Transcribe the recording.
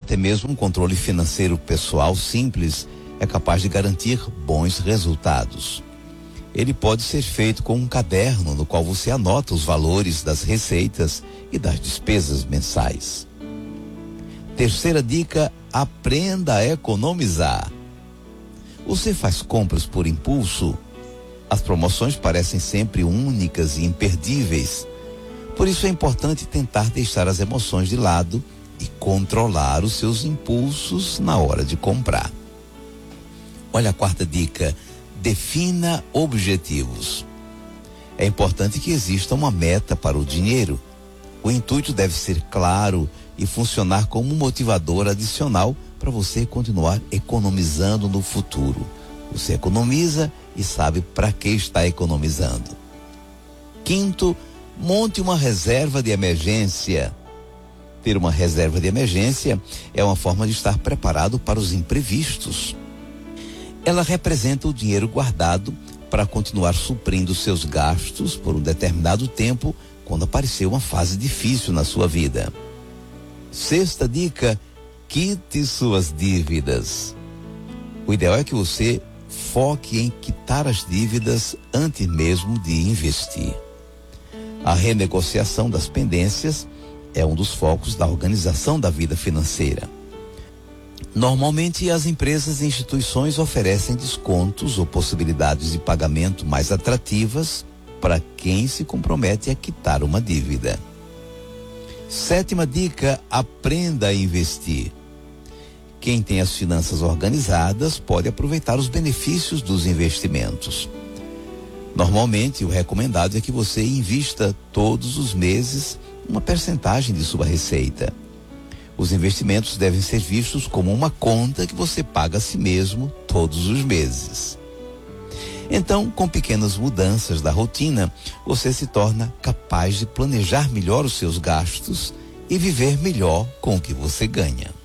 Até mesmo um controle financeiro pessoal simples é capaz de garantir bons resultados. Ele pode ser feito com um caderno no qual você anota os valores das receitas e das despesas mensais. Terceira dica: aprenda a economizar. Você faz compras por impulso? As promoções parecem sempre únicas e imperdíveis. Por isso é importante tentar deixar as emoções de lado e controlar os seus impulsos na hora de comprar. Olha a quarta dica: defina objetivos. É importante que exista uma meta para o dinheiro. O intuito deve ser claro e funcionar como um motivador adicional para você continuar economizando no futuro. Você economiza e sabe para que está economizando. Quinto, monte uma reserva de emergência. Ter uma reserva de emergência é uma forma de estar preparado para os imprevistos. Ela representa o dinheiro guardado para continuar suprindo seus gastos por um determinado tempo quando aparecer uma fase difícil na sua vida. Sexta dica: quite suas dívidas. O ideal é que você foque em quitar as dívidas antes mesmo de investir. A renegociação das pendências é um dos focos da organização da vida financeira. Normalmente, as empresas e instituições oferecem descontos ou possibilidades de pagamento mais atrativas para quem se compromete a quitar uma dívida. Sétima dica: aprenda a investir. Quem tem as finanças organizadas pode aproveitar os benefícios dos investimentos. Normalmente, o recomendado é que você invista todos os meses uma percentagem de sua receita. Os investimentos devem ser vistos como uma conta que você paga a si mesmo todos os meses. Então, com pequenas mudanças da rotina, você se torna capaz de planejar melhor os seus gastos e viver melhor com o que você ganha.